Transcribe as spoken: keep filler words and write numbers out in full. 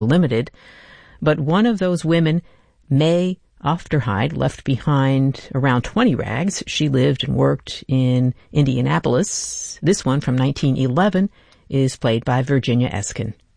limited. But one of those women, May Ofterhide, left behind around twenty rags. She lived and worked in Indianapolis. This one from nineteen eleven is played by Virginia Eskin.